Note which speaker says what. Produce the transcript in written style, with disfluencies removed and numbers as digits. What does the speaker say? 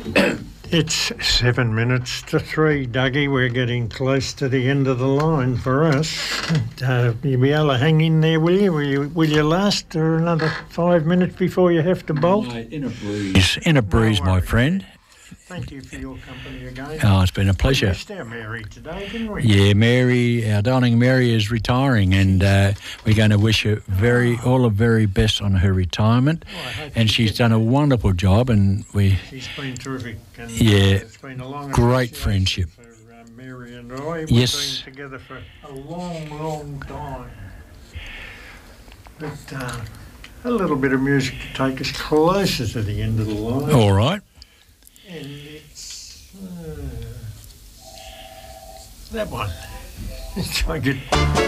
Speaker 1: It's 7 minutes to 3, Dougie. We're getting close to the end of the line for us. You'll be able to hang in there, will you? Will you last for another 5 minutes before you have to bolt?
Speaker 2: Mate, in a breeze, my friend.
Speaker 1: Thank you for your company again.
Speaker 2: Oh, it's been a pleasure.
Speaker 1: We missed our Mary today, didn't we?
Speaker 2: Yeah, Mary, our darling Mary is retiring, and we're going to wish her all the very best on her retirement. And she's done a wonderful job, and
Speaker 1: she's been terrific. And,
Speaker 2: yeah,
Speaker 1: it's been a long
Speaker 2: great friendship.
Speaker 1: For Mary and I. We've
Speaker 2: Yes.
Speaker 1: been together for a long, long time. But a little bit of music to take us closer to the end of the line.
Speaker 2: All right.
Speaker 1: And it's that one. It's like it.